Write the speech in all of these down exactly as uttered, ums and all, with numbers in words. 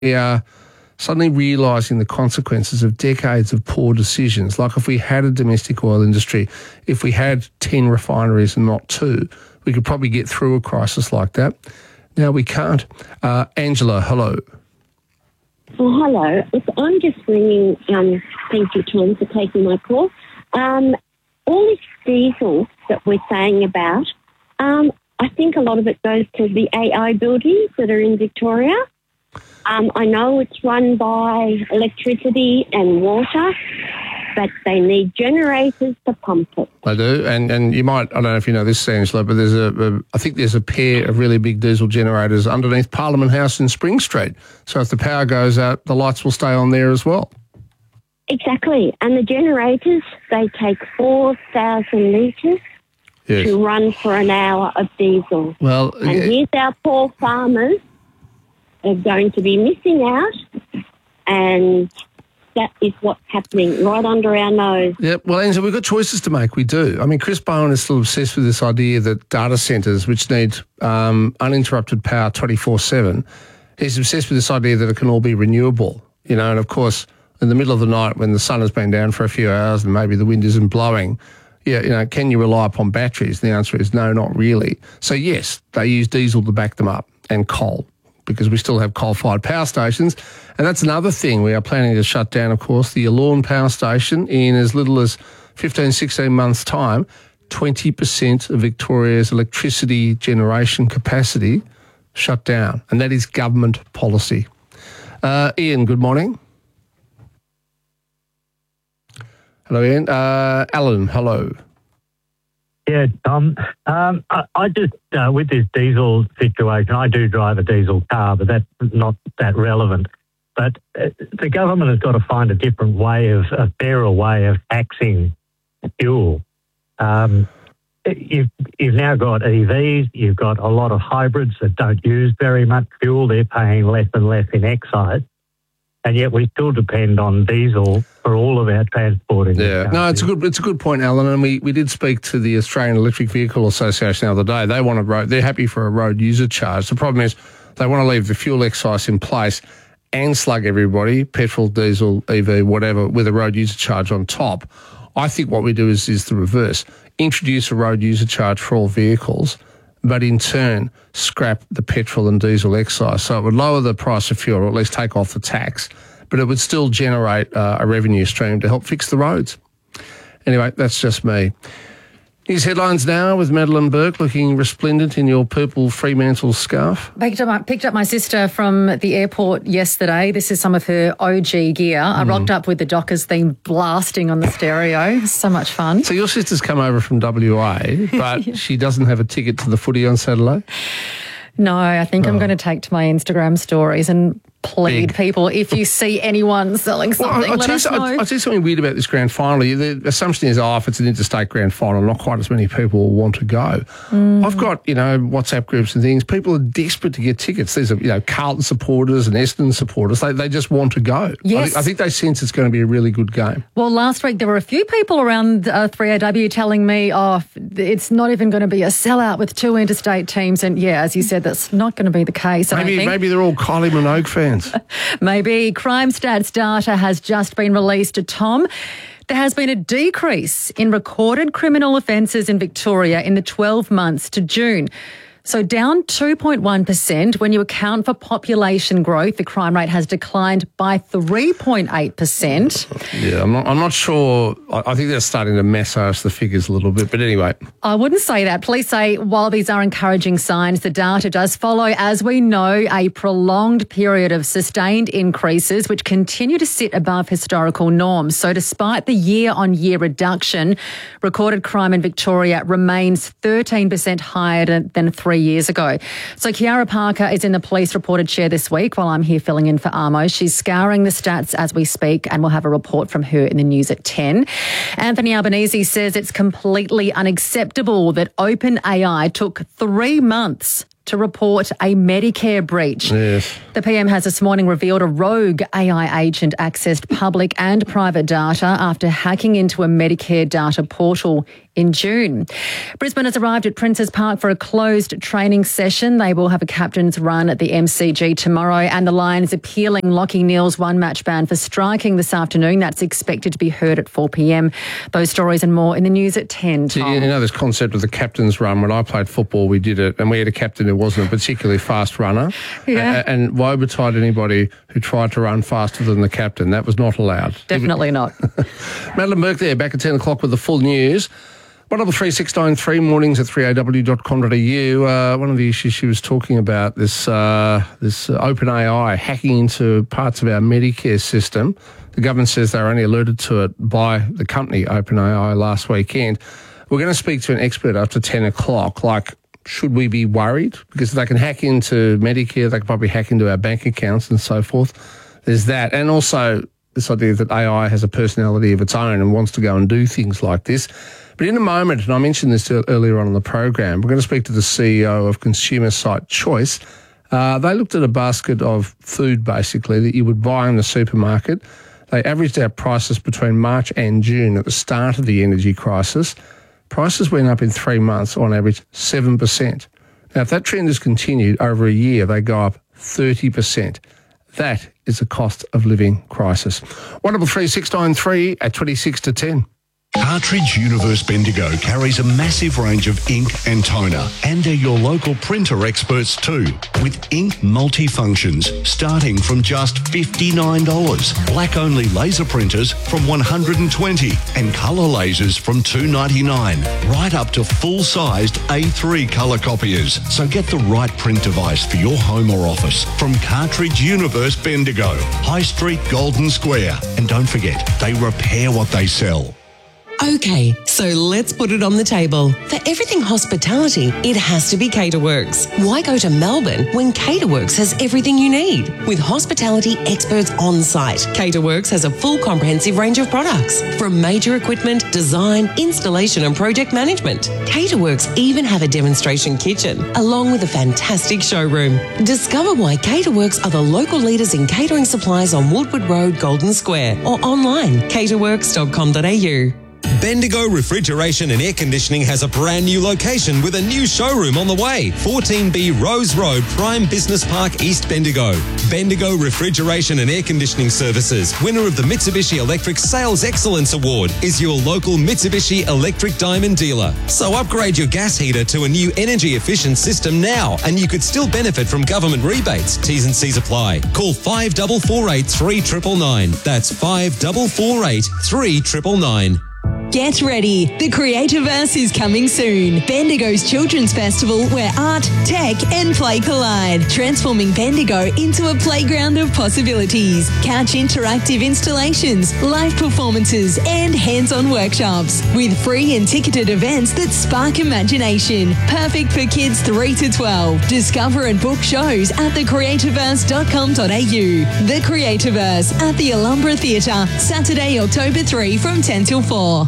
we are suddenly realising the consequences of decades of poor decisions. Like if we had a domestic oil industry, if we had ten refineries and not two, we could probably get through a crisis like that. Now we can't. Uh, Angela, hello. Oh, hello. Look, I'm just ringing, um, thank you, Tom, for taking my call. Um, all this diesel that we're saying about, um, I think a lot of it goes to the A I buildings that are in Victoria. Um, I know it's run by electricity and water, but they need generators to pump it. They do, and, and you might, I don't know if you know this, Angela, but there's a, a, I think there's a pair of really big diesel generators underneath Parliament House in Spring Street. So if the power goes out, the lights will stay on there as well. Exactly, and the generators, they take four thousand litres yes. to run for an hour of diesel. Well, and uh, here's our poor farmers are going to be missing out, and that is what's happening right under our nose. Yeah, well, Angela, we've got choices to make. We do. I mean, Chris Bowen is still obsessed with this idea that data centres, which need um, uninterrupted power twenty-four seven, he's obsessed with this idea that it can all be renewable, you know, and of course, in the middle of the night when the sun has been down for a few hours and maybe the wind isn't blowing, yeah, you know, can you rely upon batteries? The answer is no, not really. So, yes, they use diesel to back them up and coal, because we still have coal-fired power stations. And that's another thing. We are planning to shut down, of course, the Yallourn Power Station in as little as fifteen, sixteen months' time. twenty percent of Victoria's electricity generation capacity shut down. And that is government policy. Uh, Ian, good morning. Hello, Ian. Uh, Alan, hello. Yeah, Tom. Um, I, I just, uh, with this diesel situation, I do drive a diesel car, but that's not that relevant. But uh, the government has got to find a different way of, a fairer way of taxing fuel. Um, you've, you've now got E Vs, you've got a lot of hybrids that don't use very much fuel. They're paying less and less in excise. And yet we still depend on diesel for all of our transport in Yeah, no, it's a good it's a good point, Alan. And we, we did speak to the Australian Electric Vehicle Association the other day. They want a road. They're happy for a road user charge. The problem is they want to leave the fuel excise in place and slug everybody, petrol, diesel, E V, whatever, with a road user charge on top. I think what we do is is the reverse. Introduce a road user charge for all vehicles, but in turn scrap the petrol and diesel excise. So it would lower the price of fuel, or at least take off the tax, but it would still generate uh, a revenue stream to help fix the roads. Anyway, that's just me. News headlines now with Madeline Burke, looking resplendent in your purple Fremantle scarf. Picked up, my, picked up my sister from the airport yesterday. This is some of her O G gear. Mm. I rocked up with the Dockers theme blasting on the stereo. So much fun. So your sister's come over from W A, but yeah. she doesn't have a ticket to the footy on Saturday? No, I think oh. I'm going to take to my Instagram stories and plead Big. people, if you see anyone selling something, well, I, let us know. I, I tell you something weird about this grand final. The assumption is, oh, if it's an interstate grand final, not quite as many people will want to go. Mm. I've got, you know, WhatsApp groups and things. People are desperate to get tickets. These are, you know, Carlton supporters and Essendon supporters. They they just want to go. Yes. I, th- I think they sense it's going to be a really good game. Well, last week there were a few people around uh, three A W telling me, oh, it's not even going to be a sellout with two interstate teams. And, yeah, as you said, that's not going to be the case, Maybe, I think. maybe they're all Kylie Minogue fans. Maybe. Crime Stats data has just been released to Tom. There has been a decrease in recorded criminal offences in Victoria in the twelve months to June. So down two point one percent. When you account for population growth, the crime rate has declined by three point eight percent. Yeah, I'm not, I'm not sure. I, I think they're starting to massage the figures a little bit. But anyway. I wouldn't say that. Police say while these are encouraging signs, the data does follow, as we know, a prolonged period of sustained increases which continue to sit above historical norms. So despite the year-on-year reduction, recorded crime in Victoria remains thirteen percent higher than three years ago. So Kiara Parker is in the police reported chair this week while I'm here filling in for Armo. She's scouring the stats as we speak, and we'll have a report from her in the news at ten. Anthony Albanese says it's completely unacceptable that OpenAI took three months to report a Medicare breach. Yes. The P M has this morning revealed a rogue A I agent accessed public and private data after hacking into a Medicare data portal in June. Brisbane has arrived at Princes Park for a closed training session. They will have a captain's run at the M C G tomorrow, and the Lions appealing Lachie Neale's one-match ban for striking this afternoon. That's expected to be heard at four p.m. Those stories and more in the news at ten. Tom. You know this concept of the captain's run. When I played football, we did it, and we had a captain who wasn't a particularly fast runner. Yeah. And woe betide anybody who tried to run faster than the captain. That was not allowed. Definitely not. Madeline Burke there, back at ten o'clock with the full news. one double three six nine three, mornings at three a w dot com dot a u. Uh, one of the issues she was talking about, this uh, this uh, OpenAI hacking into parts of our Medicare system. The government says they were only alerted to it by the company OpenAI last weekend. We're going to speak to an expert after ten o'clock. Like, should we be worried? Because they can hack into Medicare, they can probably hack into our bank accounts and so forth. There's that. And also this idea that A I has a personality of its own and wants to go and do things like this. But in a moment, and I mentioned this earlier on in the program, we're going to speak to the C E O of consumer site Choice. Uh, they looked at a basket of food, basically, that you would buy in the supermarket. They averaged out prices between March and June at the start of the energy crisis. Prices went up in three months, on average, seven percent. Now, if that trend has continued over a year, they go up thirty percent. That is a cost of living crisis. one double three six nine three at twenty-six to ten. Cartridge Universe Bendigo carries a massive range of ink and toner, and are your local printer experts too, with ink multifunctions starting from just fifty-nine dollars, black-only laser printers from one hundred twenty dollars, and colour lasers from two ninety-nine, right up to full-sized A three colour copiers. So get the right print device for your home or office from Cartridge Universe Bendigo, High Street, Golden Square. And don't forget, they repair what they sell. Okay, so let's put it on the table. For everything hospitality, it has to be Caterworks. Why go to Melbourne when Caterworks has everything you need? With hospitality experts on site, Caterworks has a full comprehensive range of products, from major equipment, design, installation and project management. Caterworks even have a demonstration kitchen, along with a fantastic showroom. Discover why Caterworks are the local leaders in catering supplies on Woodward Road, Golden Square, or online, caterworks dot com dot a u. Bendigo Refrigeration and Air Conditioning has a brand new location with a new showroom on the way. fourteen B Rose Road, Prime Business Park, East Bendigo. Bendigo Refrigeration and Air Conditioning Services, winner of the Mitsubishi Electric Sales Excellence Award, is your local Mitsubishi Electric Diamond dealer. So upgrade your gas heater to a new energy efficient system now, and you could still benefit from government rebates. T's and C's apply. Call five four four eight, three nine nine nine. That's five four four eight, three nine nine nine. Get ready. The Creativerse is coming soon. Bendigo's Children's Festival where art, tech and play collide, transforming Bendigo into a playground of possibilities. Couch interactive installations, live performances and hands-on workshops with free and ticketed events that spark imagination. Perfect for kids three to twelve. Discover and book shows at the creativerse dot com dot a u. The Creativerse at the Alhambra Theatre, Saturday, October third from ten till four.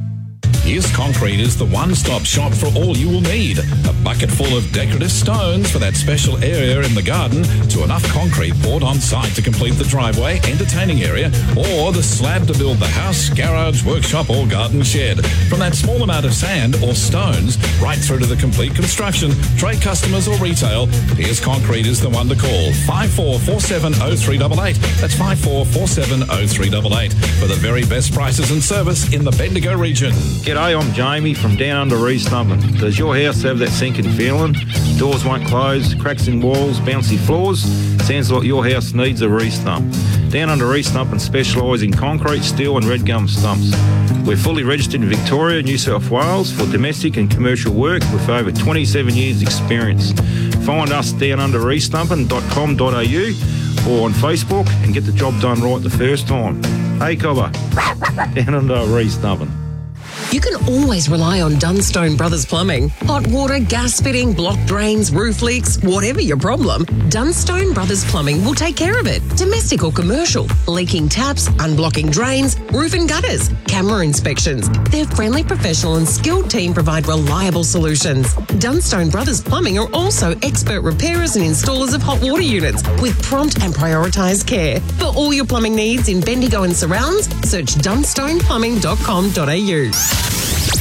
Here's Concrete is the one-stop shop for all you will need. A bucket full of decorative stones for that special area in the garden, to enough concrete poured on site to complete the driveway, entertaining area, or the slab to build the house, garage, workshop or garden shed. From that small amount of sand or stones right through to the complete construction, trade customers or retail, Here's Concrete is the one to call. five four four seven oh three eight eight. That's five four four seven oh three eight eight for the very best prices and service in the Bendigo region. G'day, I'm Jamie from down under East Melbourne. Does your house have that sinking feeling? Doors won't close, cracks in walls, bouncy floors? Sounds like your house needs a re-stump. Down under East Melbourne specialise in concrete, steel and red gum stumps. We're fully registered in Victoria, New South Wales for domestic and commercial work with over twenty-seven years experience. Find us down under east stumping dot com dot a u or on Facebook and get the job done right the first time. Hey Cobber, down under East Stumping. You can always rely on Dunstone Brothers Plumbing. Hot water, gas fitting, block drains, roof leaks, whatever your problem, Dunstone Brothers Plumbing will take care of it. Domestic or commercial, leaking taps, unblocking drains, roof and gutters, camera inspections. Their friendly, professional and skilled team provide reliable solutions. Dunstone Brothers Plumbing are also expert repairers and installers of hot water units with prompt and prioritised care. For all your plumbing needs in Bendigo and surrounds, search dunstone plumbing dot com dot a u.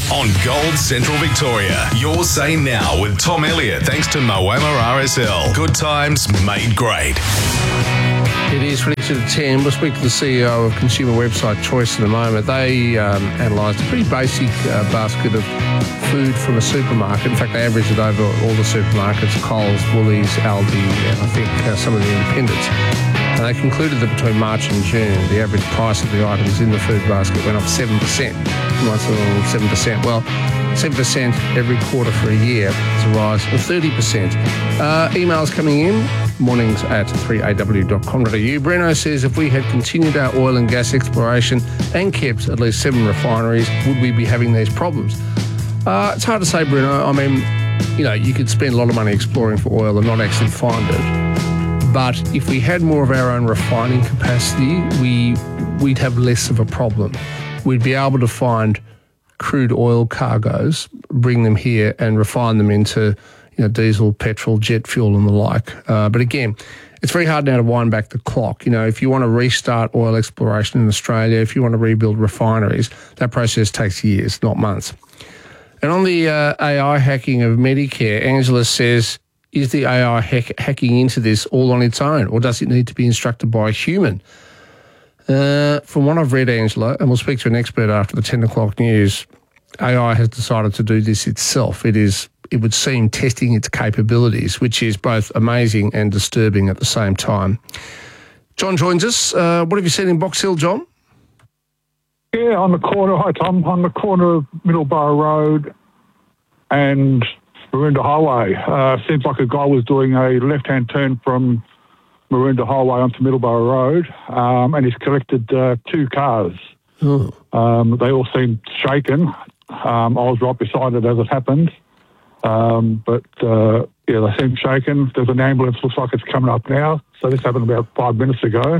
on Gold Central Victoria. Your say now with Tom Elliott, thanks to Moama R S L. Good times made great. It is twenty to ten. We'll speak to the C E O of consumer website Choice in a moment. They um, analysed a pretty basic uh, basket of food from a supermarket. In fact, they averaged it over all the supermarkets, Coles, Woolies, Aldi, and I think uh, some of the independents. And they concluded that between March and June, the average price of the items in the food basket went up seven percent. Once seven percent. Well, seven percent every quarter for a year is a rise of thirty percent. Uh, emails coming in, mornings at three a w dot com dot a u. Breno says, if we had continued our oil and gas exploration and kept at least seven refineries, would we be having these problems? Uh, it's hard to say, Breno. I mean, you know, you could spend a lot of money exploring for oil and not actually find it. But if we had more of our own refining capacity, we, we'd have less of a problem. We'd be able to find crude oil cargoes, bring them here and refine them into, you know, diesel, petrol, jet fuel and the like. Uh, but again, it's very hard now to wind back the clock. You know, if you want to restart oil exploration in Australia, if you want to rebuild refineries, that process takes years, not months. And on the uh, A I hacking of Medicare, Angela says, is the A I hack- hacking into this all on its own, or does it need to be instructed by a human? Uh, from what I've read, Angela, and we'll speak to an expert after the ten o'clock news, A I has decided to do this itself. It is, it would seem, testing its capabilities, which is both amazing and disturbing at the same time. John joins us. Uh, what have you seen in Box Hill, John? Yeah, on the corner, hi Tom, on the corner of Middleborough Road and Maroondah Highway. Uh, seems like a guy was doing a left-hand turn from Maroondah Highway onto Middleborough Road, um, and he's collected uh, two cars. Oh. Um, they all seemed shaken. Um, I was right beside it as it happened. Um, but, uh, yeah, they seem shaken. There's an ambulance, looks like it's coming up now. So this happened about five minutes ago.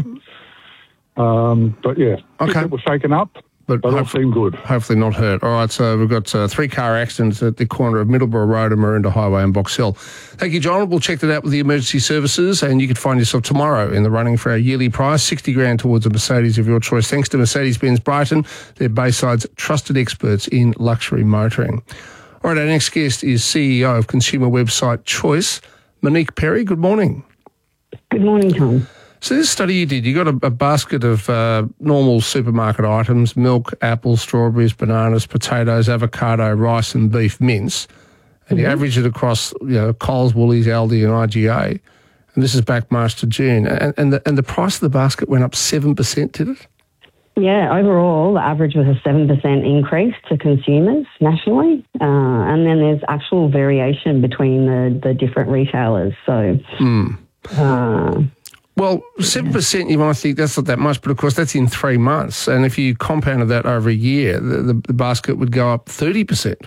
Um, but, yeah, okay. It was shaken up. But, but all seem good. Hopefully not hurt. All right, so we've got uh, three car accidents at the corner of Middleborough Road and Maroondah Highway in Box Hill. Thank you, John. We'll check that out with the emergency services, and you could find yourself tomorrow in the running for our yearly prize, sixty grand towards a Mercedes of your choice, thanks to Mercedes-Benz Brighton. They're Bayside's trusted experts in luxury motoring. All right, our next guest is C E O of consumer website Choice, Monique Perry. Good morning. Good morning, Tom. So this study you did, you got a, a basket of uh, normal supermarket items, milk, apples, strawberries, bananas, potatoes, avocado, rice and beef mince, and mm-hmm. you average it across, you know, Coles, Woolies, Aldi and I G A, and this is back March to June, and, and, the, and the price of the basket went up seven percent, did it? Yeah, overall, the average was a seven percent increase to consumers nationally, uh, and then there's actual variation between the, the different retailers, so... Mm. Uh, Well, seven percent, you might think that's not that much, but of course that's in three months. And if you compounded that over a year, the, the, the basket would go up thirty percent.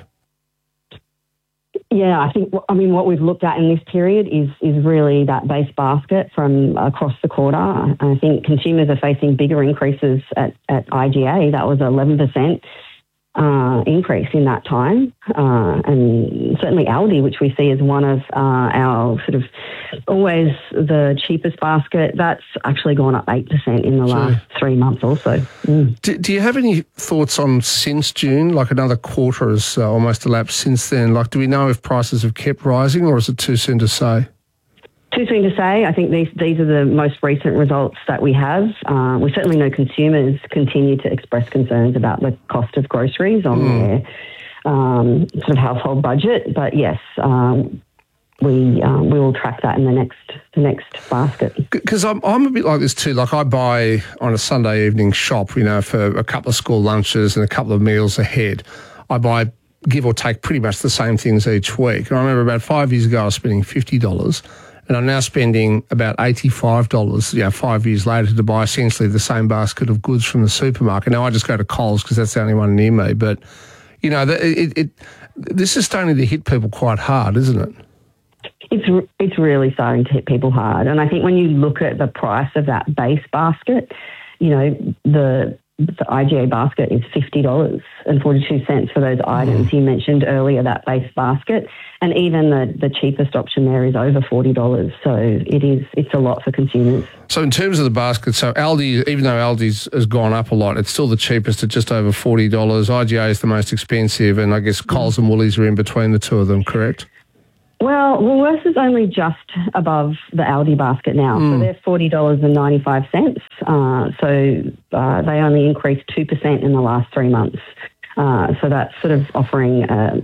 Yeah, I think, I mean, what we've looked at in this period is is really that base basket from across the quarter. I think consumers are facing bigger increases at, at I G A. That was eleven percent. Uh, increase in that time, uh, and certainly Aldi, which we see as one of uh, our sort of always the cheapest basket, that's actually gone up eight percent in the last three months also. Mm. Do, do you have any thoughts on since June, like another quarter has uh, almost elapsed since then? Like, do we know if prices have kept rising, or is it too soon to say? Too soon to say. I think these these are the most recent results that we have. Uh, we certainly know consumers continue to express concerns about the cost of groceries on mm. their um, sort of household budget. But yes, um, we uh, we will track that in the next the next basket. Because I'm I'm a bit like this too. Like I buy on a Sunday evening shop, you know, for a couple of school lunches and a couple of meals ahead. I buy, give or take, pretty much the same things each week. And I remember about five years ago I was spending fifty dollars. And I'm now spending about eighty-five dollars, you know, five years later to buy essentially the same basket of goods from the supermarket. Now, I just go to Coles because that's the only one near me. But, you know, it, it, this is starting to hit people quite hard, isn't it? It's it's really starting to hit people hard. And I think when you look at the price of that base basket, you know, the the I G A basket is fifty dollars and forty-two cents for those items. You mentioned earlier that base basket, and even the, the cheapest option there is over forty dollars. So it is, it's a lot for consumers. So in terms of the basket, so Aldi, even though Aldi's has gone up a lot, it's still the cheapest at just over forty dollars. I G A is the most expensive, and I guess Coles and Woolies are in between the two of them, correct? Well, Woolworths is only just above the Aldi basket now. Mm. So they're forty dollars and ninety-five cents. Uh, so uh, they only increased two percent in the last three months. Uh, so that's sort of offering a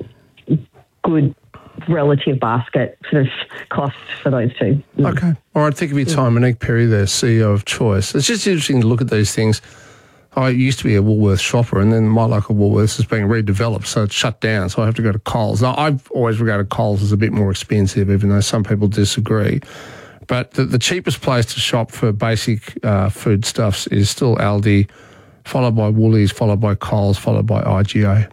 good relative basket sort of cost for those two. Mm. Okay. All right. Think of your time. Monique Perry there, C E O of Choice. It's just interesting to look at these things. I used to be a Woolworths shopper, and then my local Woolworths is being redeveloped, so it's shut down, so I have to go to Coles. Now, I've always regarded Coles as a bit more expensive, even though some people disagree. But the, the cheapest place to shop for basic uh, foodstuffs is still Aldi, followed by Woolies, followed by Coles, followed by I G A.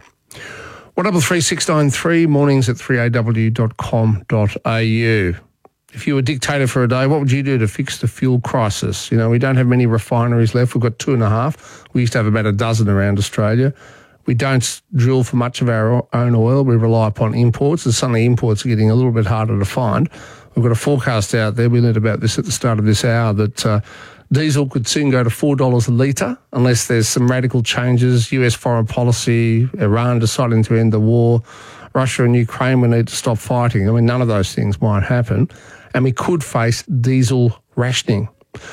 one double three six nine three, mornings at three a w dot com dot a u. If you were dictator for a day, what would you do to fix the fuel crisis? You know, we don't have many refineries left. We've got two and a half. We used to have about a dozen around Australia. We don't drill for much of our own oil. We rely upon imports, and suddenly imports are getting a little bit harder to find. We've got a forecast out there. We learned about this at the start of this hour, that uh, diesel could soon go to four dollars a litre unless there's some radical changes, U S foreign policy, Iran deciding to end the war, Russia and Ukraine will need to stop fighting. I mean, none of those things might happen. And we could face diesel rationing.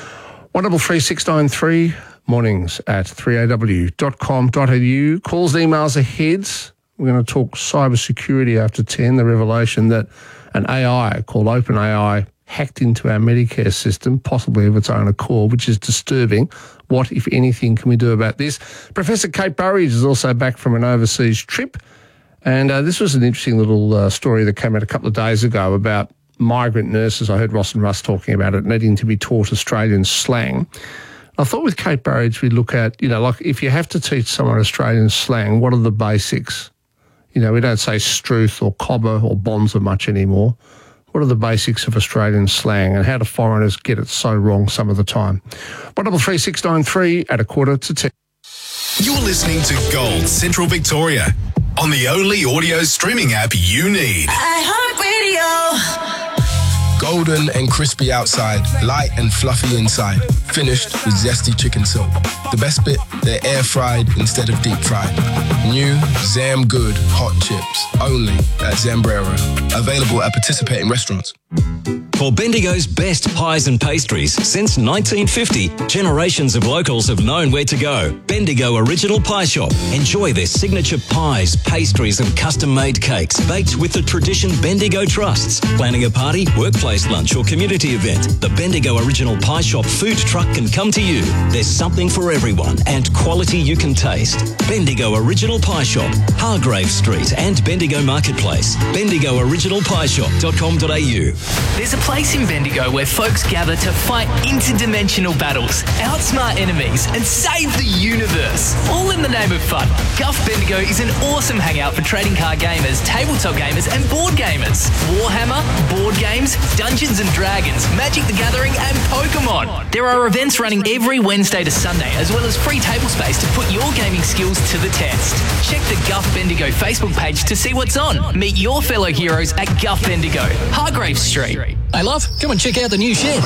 one double three six nine three, mornings at three a w dot com dot a u. Calls and emails ahead. We're going to talk cybersecurity after ten, the revelation that an A I called OpenAI hacked into our Medicare system, possibly of its own accord, which is disturbing. What, if anything, can we do about this? Professor Kate Burridge is also back from an overseas trip. And uh, this was an interesting little uh, story that came out a couple of days ago about migrant nurses. I heard Ross and Russ talking about it, needing to be taught Australian slang. I thought with Kate Burridge we'd look at, you know, like if you have to teach someone Australian slang, what are the basics? You know, we don't say struth or cobber or bonza much anymore. What are the basics of Australian slang, and how do foreigners get it so wrong some of the time? one double three six nine three at a quarter to ten. You're listening to Gold Central Victoria on the only audio streaming app you need. iHeartRadio. Golden and crispy outside, light and fluffy inside, finished with zesty chicken silk. The best bit, they're air fried instead of deep fried. New Zam Good hot chips, only at Zambrero. Available at participating restaurants. For Bendigo's best pies and pastries since nineteen fifty, generations of locals have known where to go. Bendigo Original Pie Shop. Enjoy their signature pies, pastries and custom-made cakes baked with the tradition Bendigo trusts. Planning a party, workplace lunch or community event, the Bendigo Original Pie Shop food truck can come to you. There's something for everyone and quality you can taste. Bendigo Original Pie Shop, Hargrave Street and Bendigo Marketplace. bendigo original pie shop dot com dot a u. There's a place in Bendigo where folks gather to fight interdimensional battles, outsmart enemies, and save the universe. All in the name of fun. Guff Bendigo is an awesome hangout for trading card gamers, tabletop gamers, and board gamers. Warhammer, board games, Dungeons and Dragons, Magic the Gathering, and Pokemon. There are events running every Wednesday to Sunday, as well as free table space to put your gaming skills to the test. Check the Guff Bendigo Facebook page to see what's on. Meet your fellow heroes at Guff Bendigo, Hargrave Street. Hey, love, come and check out the new shed.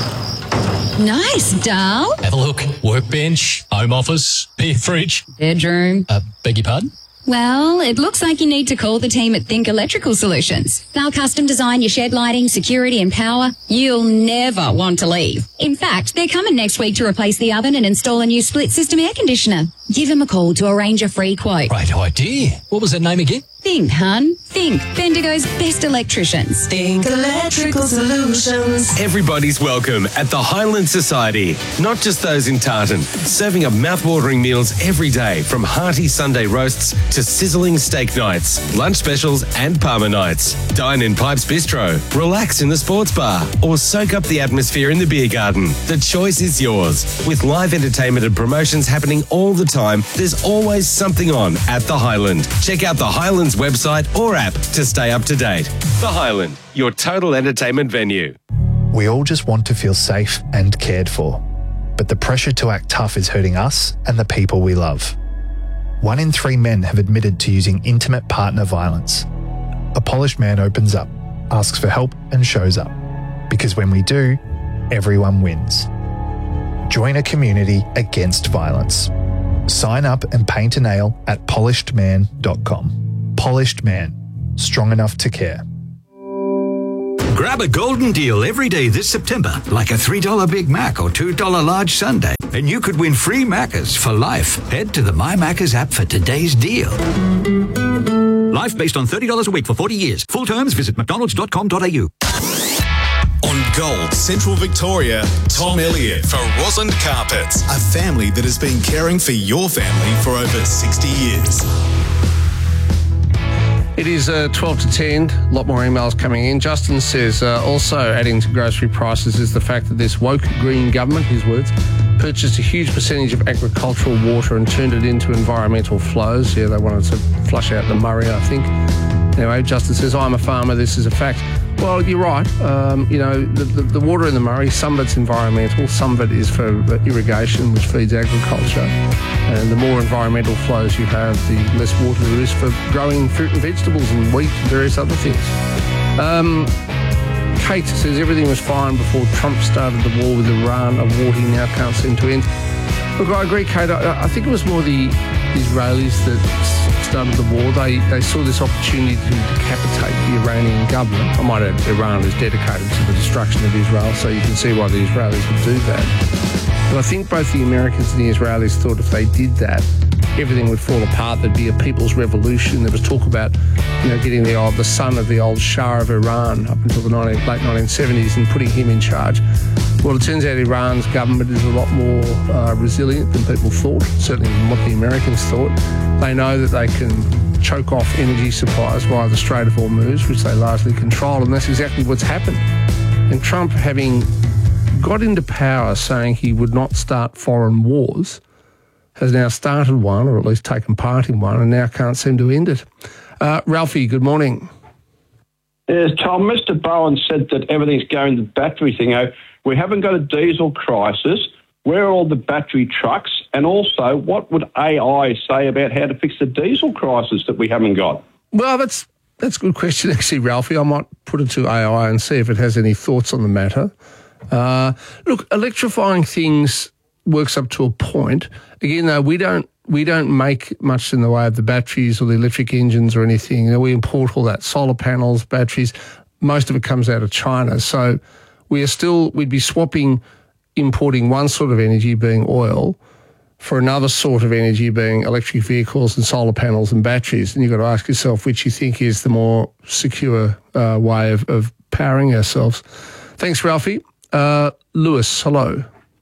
Nice, doll. Have a look. Workbench, home office, beer fridge. Bedroom. Uh, beg your pardon? Well, it looks like you need to call the team at Think Electrical Solutions. They'll custom design your shed lighting, security and power. You'll never want to leave. In fact, they're coming next week to replace the oven and install a new split system air conditioner. Give them a call to arrange a free quote. Great idea. What was that name again? Think, hun. Think. Bendigo's best electricians. Think Electrical Solutions. Everybody's welcome at the Highland Society. Not just those in Tartan. Serving up mouth-watering meals every day, from hearty Sunday roasts to sizzling steak nights, lunch specials and Parma nights. Dine in Pipes Bistro, relax in the sports bar, or soak up the atmosphere in the beer garden. The choice is yours. With live entertainment and promotions happening all the time, there's always something on at the Highland. Check out the Highland's website or app to stay up to date. The Highland, your total entertainment venue. We all just want to feel safe and cared for. but the pressure to act tough is hurting us and the people we love. One in three men have admitted to using intimate partner violence. A polished man opens up, asks for help and shows up. Because when we do, everyone wins. Join a community against violence. Sign up and paint a nail at polished man dot com. Polished Man. Strong enough to care. Grab a golden deal every day this September, like a three dollar Big Mac or two dollar large sundae, and you could win free Maccas for life. Head to the My Maccas app for today's deal. Life based on thirty dollars a week for forty years. Full terms, visit mcdonalds dot com dot a u. On Gold, Central Victoria, Tom Elliott for Rosalind Carpets, a family that has been caring for your family for over sixty years. It is uh, twelve to ten, a lot more emails coming in. Justin says, uh, also adding to grocery prices is the fact that this woke green government, his words, purchased a huge percentage of agricultural water and turned it into environmental flows. Yeah, they wanted to flush out the Murray, I think. Anyway, Justin says, I'm a farmer, this is a fact. Well, you're right. Um, you know, the, the, the water in the Murray, some of it's environmental, some of it is for irrigation, which feeds agriculture. And the more environmental flows you have, the less water there is for growing fruit and vegetables and wheat and various other things. Um, Kate says everything was fine before Trump started the war with Iran. A war he now can't seem to end. Look, I agree, Kate. I, I think it was more the Israelis that started the war. They they saw this opportunity to decapitate the Iranian government. I might add, Iran is dedicated to the destruction of Israel, so you can see why the Israelis would do that. But I think both the Americans and the Israelis thought if they did that, everything would fall apart. There'd be a people's revolution. There was talk about, you know, getting the old, the son of the old Shah of Iran up until the nineteen, late nineteen seventies and putting him in charge. Well, it turns out Iran's government is a lot more uh, resilient than people thought, certainly than what the Americans thought. They know that they can choke off energy supplies via the Strait of Hormuz, which they largely control, and that's exactly what's happened. And Trump, having got into power saying he would not start foreign wars, has now started one, or at least taken part in one, and now can't seem to end it. Uh, Ralphie, good morning. Yes, Tom, Mister Bowen said that everything's going to the battery thing. Oh, we haven't got a diesel crisis. Where are all the battery trucks? And also, what would A I say about how to fix the diesel crisis that we haven't got? Well, that's that's a good question, actually, Ralphie. I might put it to A I and see if it has any thoughts on the matter. Uh, look, electrifying things works up to a point. Again, though, we don't we don't make much in the way of the batteries or the electric engines or anything. You know, we import all that, solar panels, batteries. Most of it comes out of China. So we are still, we'd be swapping, importing one sort of energy, being oil, for another sort of energy, being electric vehicles and solar panels and batteries. And you've got to ask yourself which you think is the more secure uh, way of, of powering ourselves. Thanks, Ralphie. Uh, Lewis, hello.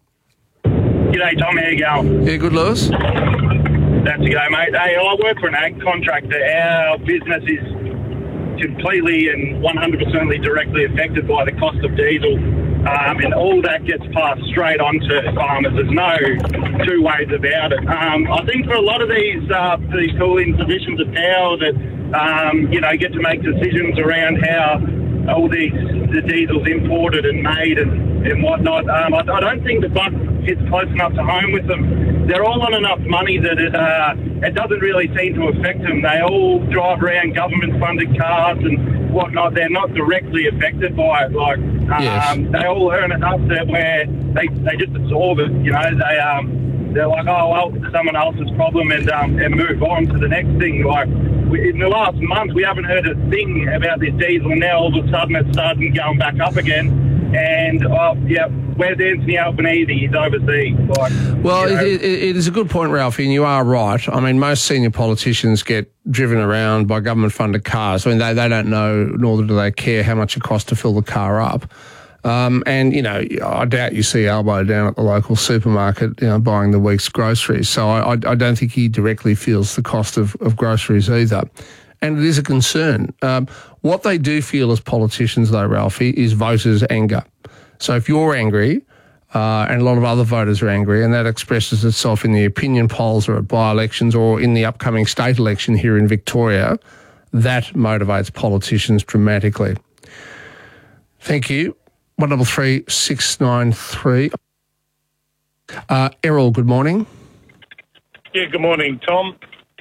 G'day, Tom. How you going? Yeah, good, Lewis. That's a go, mate. Hey, I work for an ag contractor. Our business is completely and one hundred percent directly affected by the cost of diesel, um, and all that gets passed straight on to farmers. There's no two ways about it. Um, I think for a lot of these uh, these people in positions of power that um, you know get to make decisions around how all these the diesel's imported and made and, and whatnot, um, I, I don't think the buck hits close enough to home with them. They're all on enough money that it uh, it doesn't really seem to affect them. They all drive around government-funded cars and whatnot. They're not directly affected by it. Like um, yes. They all earn enough that where they, they just absorb it. You know, they um, they're like, oh well, it's someone else's problem, and um, and move on to the next thing. Like we, in the last month, we haven't heard a thing about this diesel. And now all of a sudden, it's starting going back up again. And uh, yeah, where's Anthony Albanese? He's overseas. Like, well, you know. it, it, it is a good point, Ralphie, and you are right. I mean, most senior politicians get driven around by government-funded cars. I mean, they, they don't know, nor do they care how much it costs to fill the car up. Um, and, you know, I doubt you see Albo down at the local supermarket, you know, buying the week's groceries. So I, I, I don't think he directly feels the cost of, of groceries either. And it is a concern. Um, what they do feel as politicians, though, Ralphie, is voters' anger. So if you're angry, uh, and a lot of other voters are angry, and that expresses itself in the opinion polls or at by-elections or in the upcoming state election here in Victoria, that motivates politicians dramatically. Thank you. one double three six nine three. Uh, Errol, good morning. Yeah, good morning, Tom.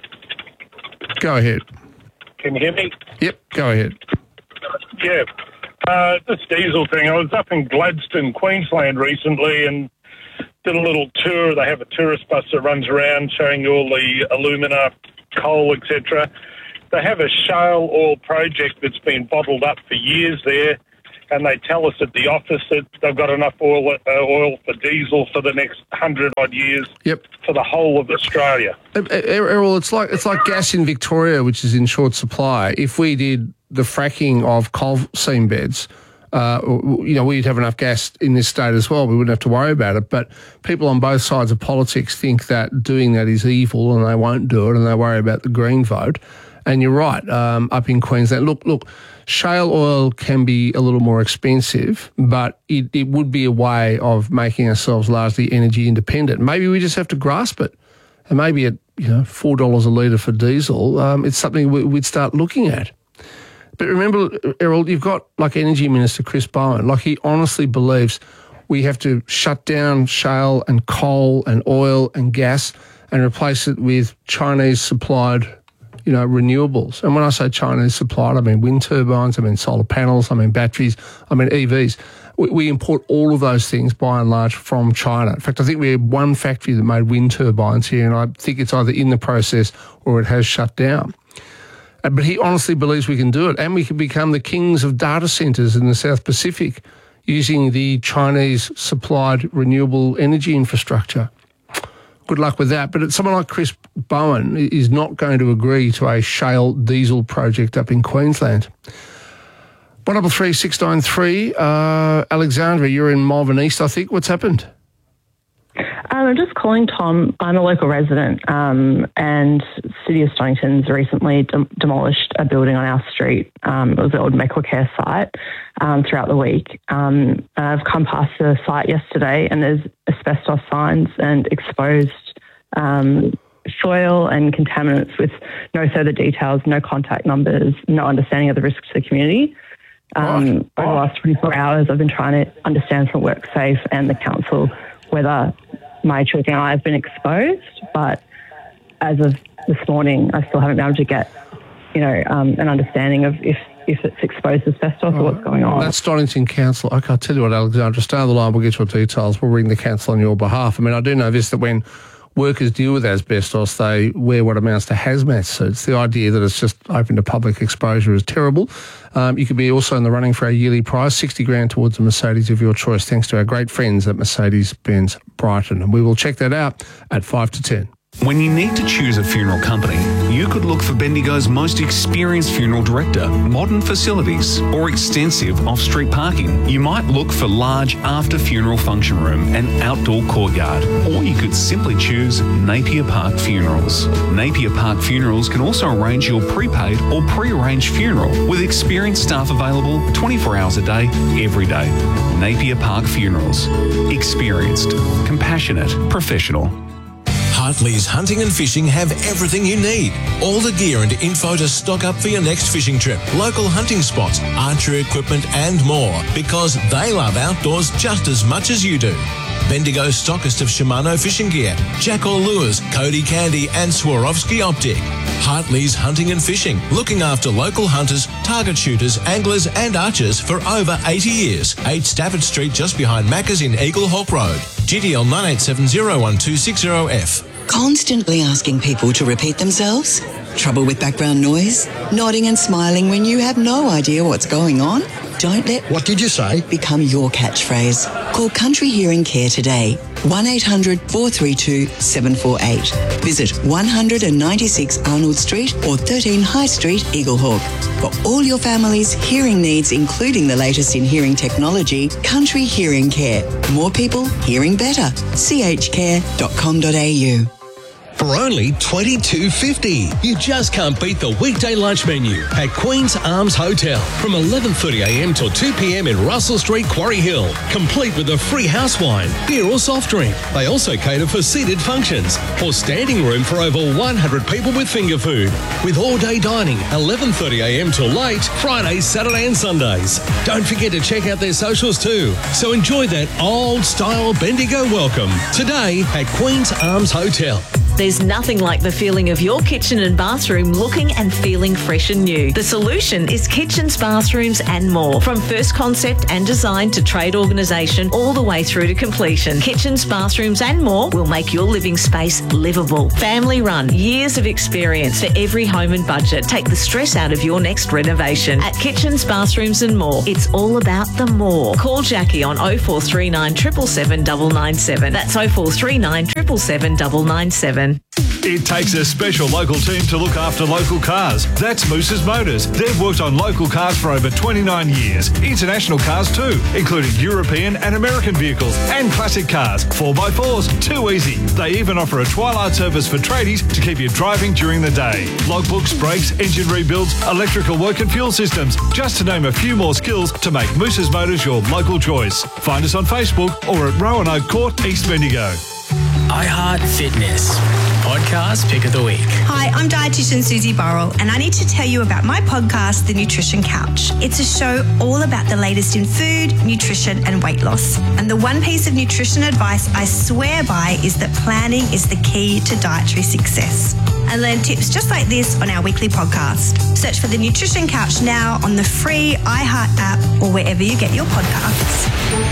Go ahead. Can you hear me? Yep, go ahead. Yeah. Uh, this diesel thing, I was up in Gladstone, Queensland recently and did a little tour. They have a tourist bus that runs around showing you all the alumina, coal, et cetera. They have a shale oil project that's been bottled up for years there, and they tell us at the office that they've got enough oil uh, oil for diesel for the next hundred odd years. Yep. For the whole of Australia. Errol, it's like it's like gas in Victoria, which is in short supply. If we did the fracking of coal seam beds, uh, you know, we'd have enough gas in this state as well. We wouldn't have to worry about it. But people on both sides of politics think that doing that is evil, and they won't do it, and they worry about the Green vote. And you're right, um, up in Queensland. Look, look, shale oil can be a little more expensive, but it, it would be a way of making ourselves largely energy independent. Maybe we just have to grasp it. And maybe at, you know, four dollars a litre for diesel, um, it's something we, we'd start looking at. But remember, Errol, you've got, like, Energy Minister Chris Bowen, like, he honestly believes we have to shut down shale and coal and oil and gas and replace it with Chinese-supplied, you know, renewables. And when I say Chinese supplied, I mean wind turbines, I mean solar panels, I mean batteries, I mean E Vs. We, we import all of those things, by and large, from China. In fact, I think we had one factory that made wind turbines here, and I think it's either in the process or it has shut down. Uh, but he honestly believes we can do it, and we can become the kings of data centres in the South Pacific using the Chinese-supplied renewable energy infrastructure. Good luck with that. But someone like Chris Bowen is not going to agree to a shale diesel project up in Queensland. one double three six nine three, uh, Alexandra, you're in Malvern East, I think. What's happened? Um, I'm just calling, Tom. I'm a local resident, um, and City of Stonington's recently de- demolished a building on our street. Um, it was the old Mequacare site um, throughout the week. Um, I've come past the site yesterday, and there's asbestos signs and exposed um, soil and contaminants with no further details, no contact numbers, no understanding of the risks to the community. Um, right. Over the last twenty-four hours, I've been trying to understand from WorkSafe and the council whether my children and I have been exposed, but as of this morning, I still haven't been able to get, you know, um, an understanding of if, if it's exposed asbestos or what's going on. That's Stonington Council. Okay, I'll tell you what, Alexandra, stay on the line, we'll get your details, we'll ring the council on your behalf. I mean, I do know this, that when workers deal with asbestos, they wear what amounts to hazmat suits. The idea that it's just open to public exposure is terrible. Um, you could be also in the running for a yearly prize, sixty grand towards a Mercedes of your choice, thanks to our great friends at Mercedes-Benz Brighton. And we will check that out at five to ten. When you need to choose a funeral company, you could look for Bendigo's most experienced funeral director, modern facilities, or extensive off-street parking. You might look for large after-funeral function room and outdoor courtyard, or you could simply choose Napier Park Funerals. Napier Park Funerals can also arrange your prepaid or pre-arranged funeral with experienced staff available twenty-four hours a day, every day. Napier Park Funerals. Experienced, compassionate, professional. Hartley's Hunting and Fishing have everything you need. All the gear and info to stock up for your next fishing trip. Local hunting spots, archery equipment and more, because they love outdoors just as much as you do. Bendigo stockist of Shimano fishing gear, Jackal Lures, Cody Candy and Swarovski Optic. Hartley's Hunting and Fishing, looking after local hunters, target shooters, anglers and archers for over eighty years. eight Stafford Street just behind Macca's in Eagle Hawk Road. G D L nine eight seven zero one two six zero F. Constantly asking people to repeat themselves? Trouble with background noise? Nodding and smiling when you have no idea what's going on? Don't let "What did you say?" become your catchphrase. Call Country Hearing Care today. one eight hundred four three two seven four eight. Visit one ninety-six Arnold Street or thirteen High Street, Eaglehawk. For all your family's hearing needs, including the latest in hearing technology, Country Hearing Care. More people hearing better. c h care dot com dot a u. for only twenty-two fifty. You just can't beat the weekday lunch menu at Queen's Arms Hotel from eleven thirty a m till two p m in Russell Street, Quarry Hill, complete with a free house wine, beer or soft drink. They also cater for seated functions or standing room for over one hundred people with finger food, with all-day dining eleven thirty a m till late, Fridays, Saturday and Sundays. Don't forget to check out their socials too. So enjoy that old-style Bendigo welcome today at Queen's Arms Hotel. There's nothing like the feeling of your kitchen and bathroom looking and feeling fresh and new. The solution is kitchens, bathrooms and more. From first concept and design to trade organisation all the way through to completion. Kitchens, bathrooms and more will make your living space livable. Family run, years of experience for every home and budget. Take the stress out of your next renovation. At Kitchens, Bathrooms and More, it's all about the more. Call Jackie on oh four three nine, seven seven seven, nine nine seven. That's oh four three nine, seven seven seven, nine nine seven. It takes a special local team to look after local cars. That's Moose's Motors. They've worked on local cars for over twenty-nine years. International cars too, including European and American vehicles and classic cars. four by fours, too easy. They even offer a twilight service for tradies to keep you driving during the day. Logbooks, brakes, engine rebuilds, electrical work and fuel systems. Just to name a few more skills to make Moose's Motors your local choice. Find us on Facebook or at Roanoke Court, East Bendigo. iHeart Fitness Podcast Pick of the Week. Hi, I'm dietitian Susie Burrell, and I need to tell you about my podcast, The Nutrition Couch. It's a show all about the latest in food, nutrition, and weight loss. And the one piece of nutrition advice I swear by is that planning is the key to dietary success. And learn tips just like this on our weekly podcast. Search for The Nutrition Couch now on the free iHeart app or wherever you get your podcasts.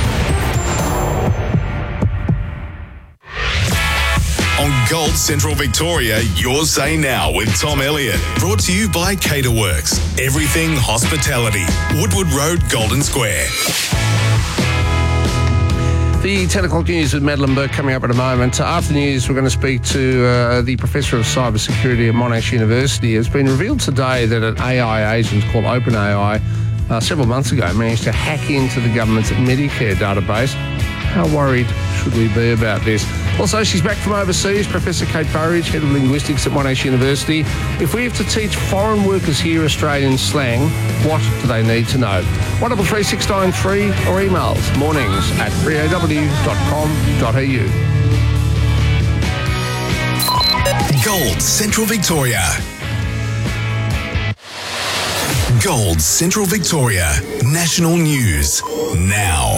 On Gold Central Victoria, your say now with Tom Elliott. Brought to you by Caterworks. Everything hospitality. Woodward Road, Golden Square. The ten o'clock news with Madeline Burke coming up in a moment. After the news, we're going to speak to uh, the Professor of Cybersecurity at Monash University. It's been revealed today that an A I agent called OpenAI uh, several months ago managed to hack into the government's Medicare database. How worried should we be about this? Also, she's back from overseas, Professor Kate Burridge, Head of Linguistics at Monash University. If we have to teach foreign workers here Australian slang, what do they need to know? one three three six nine three or emails mornings at three a w dot com dot a u. Gold Central Victoria. Gold Central Victoria. National News. Now.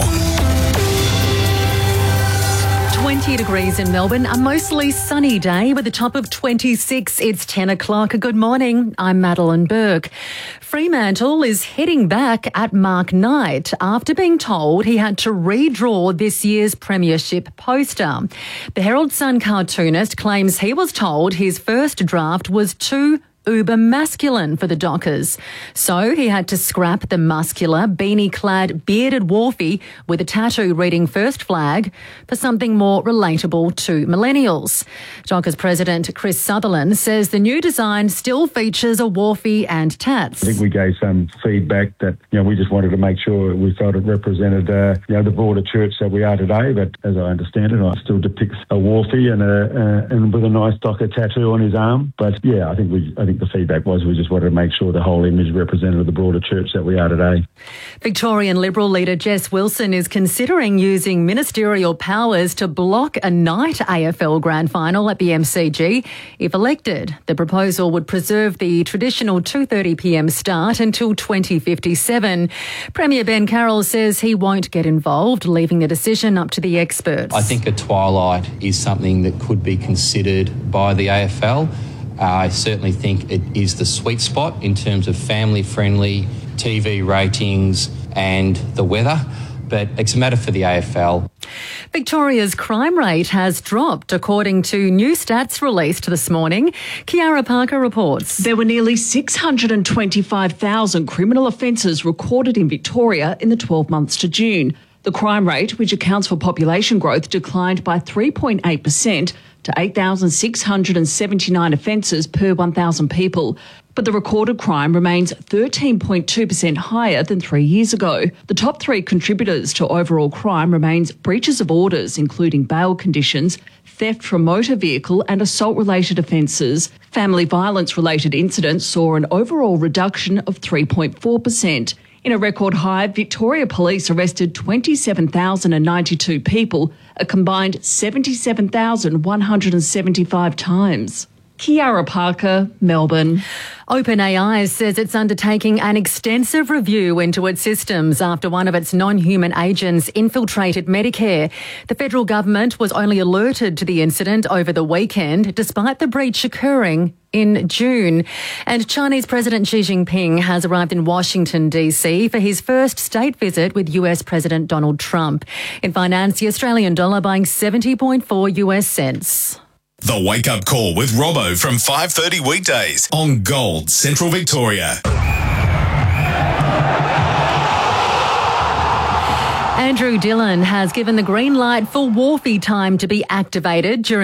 twenty degrees in Melbourne, a mostly sunny day with a top of twenty-six. It's ten o'clock. Good morning. I'm Madeline Burke. Fremantle is heading back at Mark Knight after being told he had to redraw this year's premiership poster. The Herald Sun cartoonist claims he was told his first draft was too uber masculine for the Dockers. So he had to scrap the muscular, beanie-clad, bearded Wharfie with a tattoo reading First Flag for something more relatable to millennials. Dockers President Chris Sutherland says the new design still features a Wharfie and tats. I think we gave some feedback that, you know, we just wanted to make sure we felt it represented, uh, you know, the broader church that we are today. But as I understand it, I still depicts a Wharfie and a uh, and with a nice Docker tattoo on his arm. But yeah, I think we I think the feedback was we just wanted to make sure the whole image represented the broader church that we are today. Victorian Liberal leader Jess Wilson is considering using ministerial powers to block a night A F L grand final at the M C G. If elected, the proposal would preserve the traditional two thirty p m start until twenty fifty-seven. Premier Ben Carroll says he won't get involved, leaving the decision up to the experts. I think a twilight is something that could be considered by the A F L. Uh, I certainly think it is the sweet spot in terms of family-friendly T V ratings and the weather, but it's a matter for the A F L. Victoria's crime rate has dropped, according to new stats released this morning. Kiara Parker reports. There were nearly six hundred twenty-five thousand criminal offences recorded in Victoria in the twelve months to June. The crime rate, which accounts for population growth, declined by three point eight percent to eight thousand six hundred seventy-nine offences per one thousand people. But the recorded crime remains thirteen point two percent higher than three years ago. The top three contributors to overall crime remains breaches of orders, including bail conditions, theft from motor vehicle and assault-related offences. Family violence-related incidents saw an overall reduction of three point four percent. In a record high, Victoria Police arrested twenty-seven thousand ninety-two people, a combined seventy-seven thousand one hundred seventy-five times. Kiara Parker, Melbourne. OpenAI says it's undertaking an extensive review into its systems after one of its non-human agents infiltrated Medicare. The federal government was only alerted to the incident over the weekend, despite the breach occurring in June. And Chinese President Xi Jinping has arrived in Washington, D C for his first state visit with U S President Donald Trump. In finance, the Australian dollar buying seventy point four U S cents. The Wake Up Call with Robbo from five thirty weekdays on Gold Central Victoria. Andrew Dillon has given the green light for Wharfie time to be activated during